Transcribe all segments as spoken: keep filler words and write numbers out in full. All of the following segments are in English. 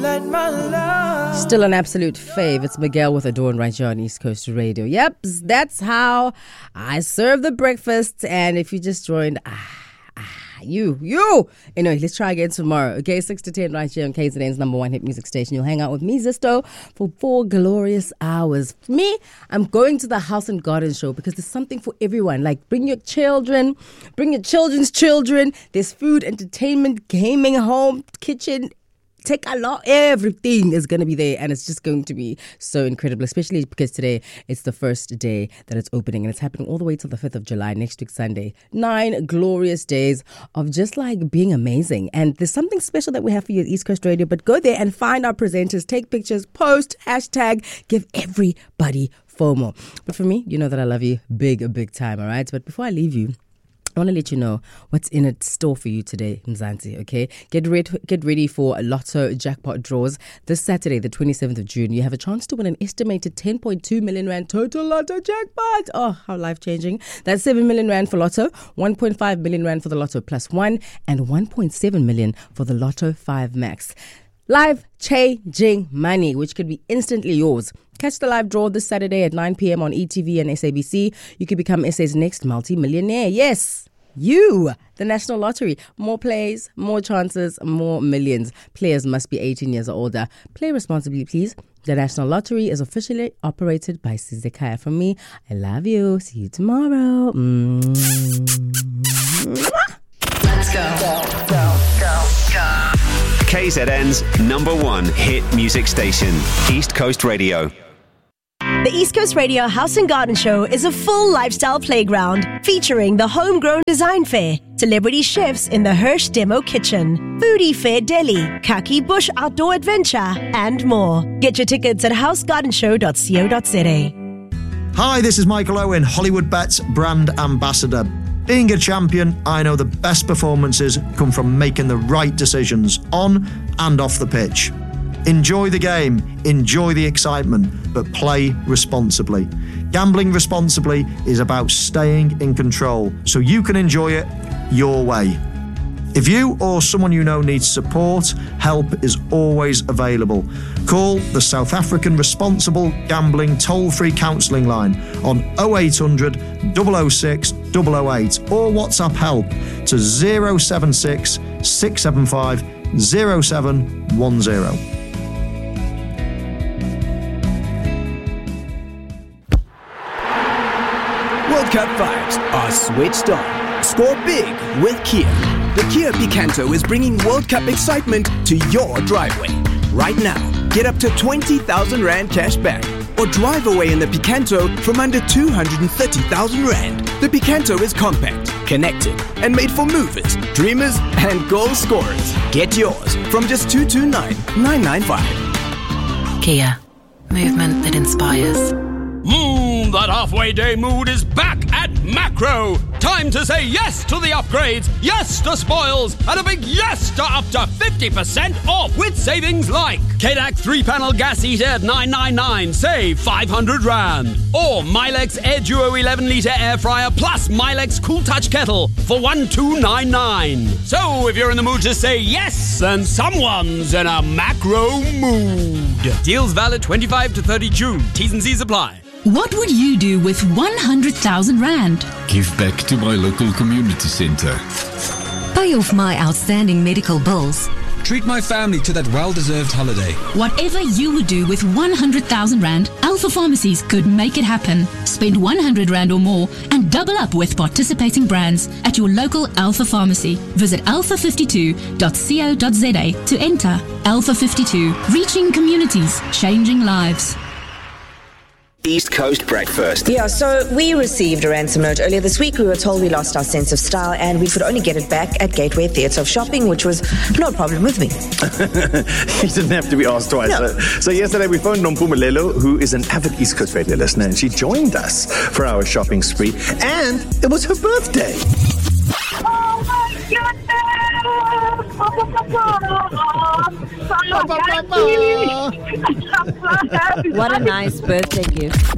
let my love. Still an absolute fave. It's Miguel with Adorn right here on East Coast Radio. Yep, that's how I serve the breakfast. And if you just joined, ah, ah, you, you. Anyway, let's try again tomorrow. Okay, six to ten right here on K Z N's number one hit music station. You'll hang out with me, Zisto, for four glorious hours. For me, I'm going to the House and Garden show because there's something for everyone. Like, bring your children, bring your children's children. There's food, entertainment, gaming, home, kitchen. Take a lot. Everything is going to be there, and it's just going to be so incredible, especially because today it's the first day that it's opening, and it's happening all the way till the fifth of July, next week Sunday. Nine glorious days of just like being amazing. And there's something special that we have for you at East Coast Radio, but go there and find our presenters, take pictures, post, hashtag, give everybody FOMO. But for me, you know that I love you big, big time, all right? But before I leave you, I want to let you know what's in a store for you today, Mzansi, okay? Get ready, get ready for Lotto jackpot draws. This Saturday, the twenty-seventh of June, you have a chance to win an estimated ten point two million rand total Lotto jackpot. Oh, how life-changing. That's seven million rand for Lotto, one point five million rand for the Lotto Plus One, and one point seven million for the Lotto five Max. Life-changing money, which could be instantly yours. Catch the live draw this Saturday at nine p.m. on E T V and S A B C. You could become S A's next multi-millionaire. Yes, you, the National Lottery. More plays, more chances, more millions. Players must be eighteen years or older. Play responsibly, please. The National Lottery is officially operated by Sizekaya. From me, I love you. See you tomorrow. Mm. Let's go. Go, go, go, go. K Z N's number one hit music station, East Coast Radio. The East Coast Radio House and Garden Show is a full lifestyle playground featuring the Homegrown Design Fair, celebrity chefs in the Hirsch Demo Kitchen, Foodie Fair Deli, Kaki Bush Outdoor Adventure, and more. Get your tickets at house garden show dot co dot za. Hi, this is Michael Owen, Hollywood Bets brand ambassador. Being a champion, I know the best performances come from making the right decisions on and off the pitch. Enjoy the game, enjoy the excitement, but play responsibly. Gambling responsibly is about staying in control so you can enjoy it your way. If you or someone you know needs support, help is always available. Call the South African Responsible Gambling Toll-Free Counselling Line on oh eight hundred, double oh six, double oh eight or WhatsApp help to oh seven six, six seven five, oh seven one oh. World Cup vibes are switched on. Score big with Kia. The Kia Picanto is bringing World Cup excitement to your driveway. Right now, get up to twenty thousand rand cash back or drive away in the Picanto from under two hundred thirty thousand rand. The Picanto is compact, connected, and made for movers, dreamers, and goal scorers. Get yours from just two hundred twenty-nine thousand nine hundred ninety-five. Kia. Movement that inspires. Mmm, that halfway day mood is back at Macro. Time to say yes to the upgrades, yes to spoils, and a big yes to up to fifty percent off with savings like K D A C three-panel gas heater at nine ninety-nine, save five hundred rand. Or Milex Air Duo eleven litre air fryer plus Milex Cool Touch kettle for one two nine nine. So if you're in the mood to say yes, then someone's in a Macro mood. Deals valid twenty-five to thirty June. T's and C's apply. What would you do with one hundred thousand rand? Give back to my local community centre. Pay off my outstanding medical bills. Treat my family to that well-deserved holiday. Whatever you would do with one hundred thousand rand, Alpha Pharmacies could make it happen. Spend one hundred rand or more and double up with participating brands at your local Alpha Pharmacy. Visit alpha fifty-two dot co dot za to enter. Alpha fifty-two, reaching communities, changing lives. East Coast Breakfast. Yeah, so we received a ransom note earlier this week. We were told we lost our sense of style and we could only get it back at Gateway Theatre of Shopping, which was no problem with me. You didn't have to be asked twice. No. So, so yesterday we phoned Nompumelelo, who is an avid East Coast Radio listener, and she joined us for our shopping spree, and it was her birthday. Oh my goodness! What a nice birthday gift.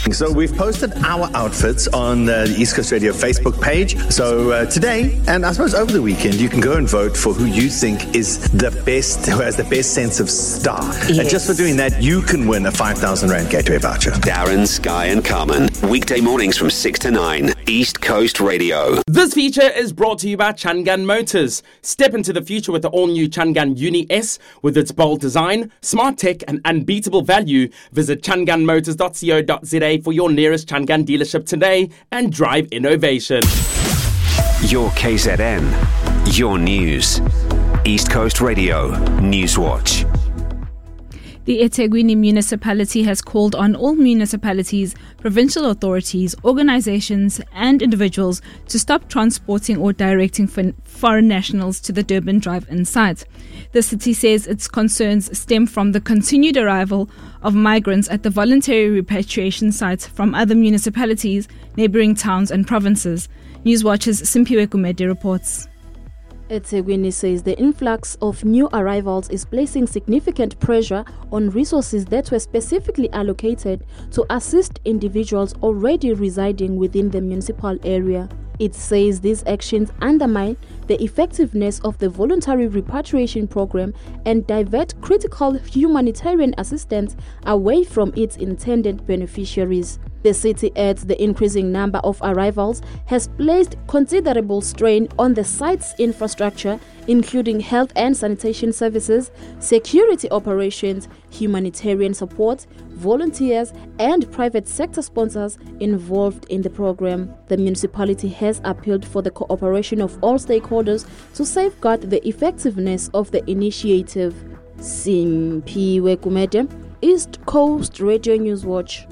So we've posted our outfits on uh, the East Coast Radio Facebook page. So uh, today, and I suppose over the weekend, you can go and vote for who you think is the best, who has the best sense of style. Yes. And just for doing that, you can win a five thousand Rand Gateway voucher. Darren, Sky and Carmen. Weekday mornings from six to nine. East Coast Radio. This feature is brought to you by Changan Motors. Step into the future with the all-new Changan Uni S. With its bold design, smart tech and unbeatable value. Visit changan motors dot co dot za for your nearest Changan dealership today and drive innovation. Your K Z N. Your news. East Coast Radio. Newswatch. The eThekwini municipality has called on all municipalities, provincial authorities, organizations and individuals to stop transporting or directing foreign nationals to the Durban Drive-In site. The city says its concerns stem from the continued arrival of migrants at the voluntary repatriation sites from other municipalities, neighbouring towns and provinces. Newswatch's Simpiwe Kumede reports. eThekwini says the influx of new arrivals is placing significant pressure on resources that were specifically allocated to assist individuals already residing within the municipal area. It says these actions undermine the effectiveness of the voluntary repatriation program and divert critical humanitarian assistance away from its intended beneficiaries. The city adds the increasing number of arrivals has placed considerable strain on the site's infrastructure, including health and sanitation services, security operations, humanitarian support, volunteers, and private sector sponsors involved in the program. The municipality has appealed for the cooperation of all stakeholders to safeguard the effectiveness of the initiative. Simpiwe Kumede, East Coast Radio Newswatch.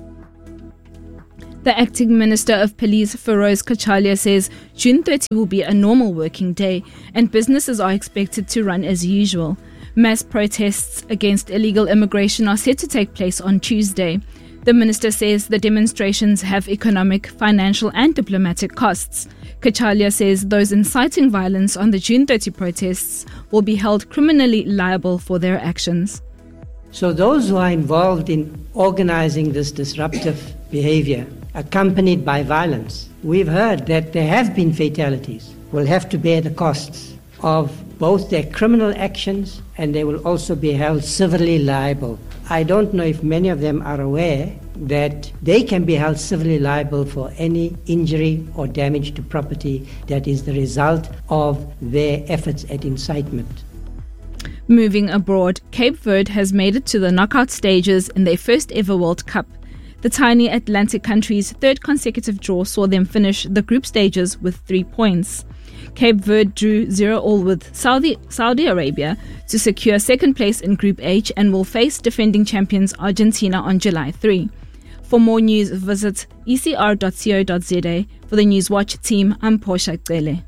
The acting Minister of Police, Feroz Kachalia, says June thirtieth will be a normal working day and businesses are expected to run as usual. Mass protests against illegal immigration are set to take place on Tuesday. The minister says the demonstrations have economic, financial and diplomatic costs. Kachalia says those inciting violence on the June thirtieth protests will be held criminally liable for their actions. So those who are involved in organizing this disruptive behavior, accompanied by violence, we've heard that there have been fatalities, will have to bear the costs of both their criminal actions, and they will also be held civilly liable. I don't know if many of them are aware that they can be held civilly liable for any injury or damage to property that is the result of their efforts at incitement. Moving abroad, Cape Verde has made it to the knockout stages in their first ever World Cup. The tiny Atlantic country's third consecutive draw saw them finish the group stages with three points. Cape Verde drew zero all with Saudi, Saudi Arabia to secure second place in Group H and will face defending champions Argentina on July third. For more news, visit e c r dot co dot za. For the Newswatch team, I'm Portia Cele.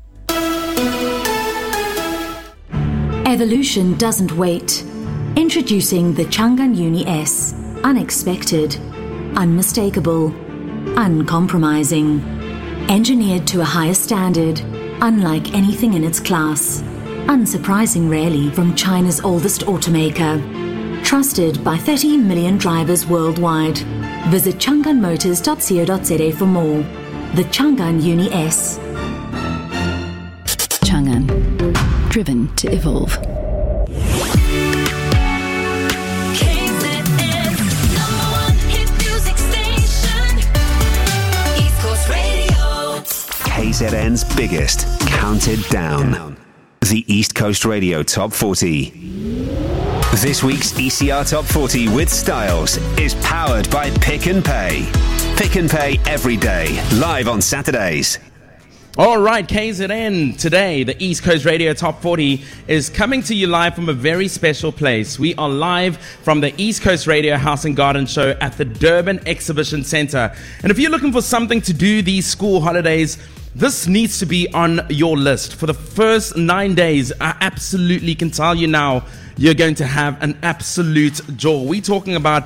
Evolution doesn't wait. Introducing the Changan Uni S. Unexpected, unmistakable, uncompromising. Engineered to a higher standard, unlike anything in its class. Unsurprising really from China's oldest automaker. Trusted by thirty million drivers worldwide. Visit changan motors dot co dot za for more. The Changan Uni S. Changan. Driven to evolve. K Z N's biggest counted down. The East Coast Radio Top forty. This week's E C R Top forty with Styles is powered by Pick and Pay. Pick and Pay every day, live on Saturdays. All right, K Z N, today the East Coast Radio Top forty is coming to you live from a very special place. We are live from the East Coast Radio House and Garden Show at the Durban Exhibition Centre. And if you're looking for something to do these school holidays, this needs to be on your list. For the first nine days, I absolutely can tell you now, you're going to have an absolute joy. We're talking about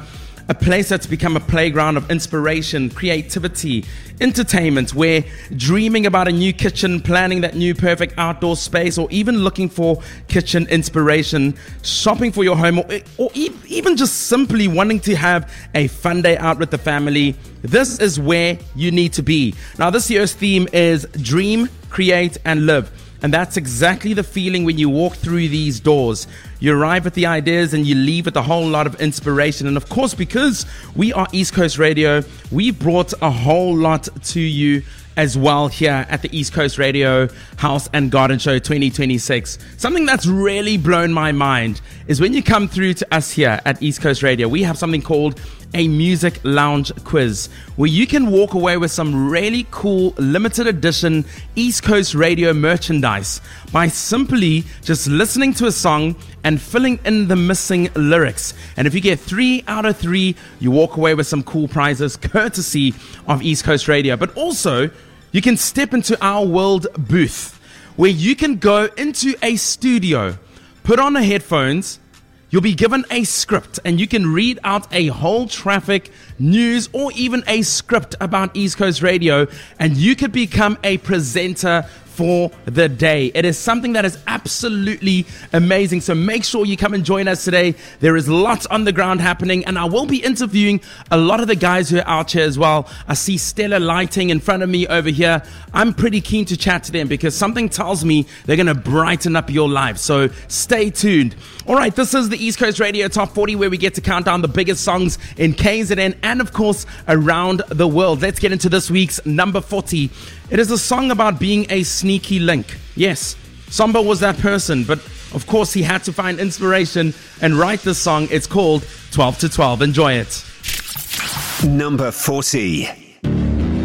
a place that's become a playground of inspiration, creativity, entertainment, where dreaming about a new kitchen, planning that new perfect outdoor space, or even looking for kitchen inspiration, shopping for your home, or, or e- even just simply wanting to have a fun day out with the family, this is where you need to be. Now, this year's theme is Dream, Create, and Live. And that's exactly the feeling when you walk through these doors. You arrive with the ideas and you leave with a whole lot of inspiration. And of course, because we are East Coast Radio, we brought a whole lot to you as well here at the East Coast Radio House and Garden Show twenty twenty-six. Something that's really blown my mind is when you come through to us here at East Coast Radio, we have something called a music lounge quiz, where you can walk away with some really cool limited edition East Coast Radio merchandise by simply just listening to a song and filling in the missing lyrics. And if you get three out of three, you walk away with some cool prizes courtesy of East Coast Radio. But also, you can step into our world booth, where you can go into a studio, put on the headphones. You'll be given a script and you can read out a whole traffic, news, or even a script about East Coast Radio, and you could become a presenter for the day. It is something that is absolutely amazing. So make sure you come and join us today. There is lots on the ground happening, and I will be interviewing a lot of the guys who are out here as well. I see Stellar Lighting in front of me over here. I'm pretty keen to chat to them because something tells me they're going to brighten up your life. So stay tuned. All right, this is the East Coast Radio Top forty, where we get to count down the biggest songs in K Z N and, of course, around the world. Let's get into this week's number forty. It is a song about being a sneaky link. Yes, Samba was that person, but of course he had to find inspiration and write this song. It's called twelve to twelve. Enjoy it. Number forty.